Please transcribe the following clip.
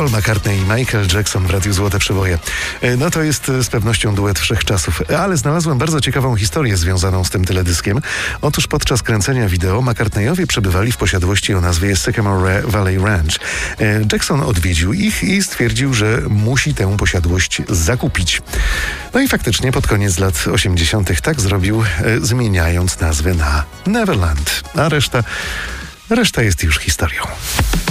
Paul McCartney i Michael Jackson w Radiu Złote Przeboje. No to jest z pewnością duet wszechczasów. Ale znalazłem bardzo ciekawą historię związaną z tym teledyskiem. Otóż podczas kręcenia wideo McCartneyowie przebywali w posiadłości o nazwie Sycamore Valley Ranch. Jackson odwiedził ich i stwierdził, że musi tę posiadłość zakupić. No i faktycznie pod koniec lat 80. tak zrobił, zmieniając nazwę na Neverland. A reszta jest już historią.